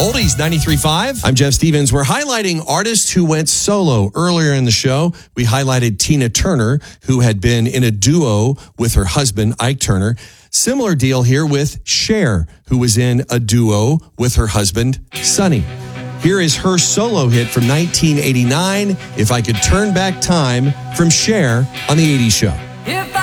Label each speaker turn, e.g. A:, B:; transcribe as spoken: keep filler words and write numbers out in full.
A: Oldies ninety-three point five. I'm Jeff Stevens. We're highlighting artists who went solo. Earlier in the show, we highlighted Tina Turner, who had been in a duo with her husband, Ike Turner. Similar deal here with Cher, who was in a duo with her husband, Sonny. Here is her solo hit from nineteen eighty-nine, If I Could Turn Back Time, from Cher on The eighties Show.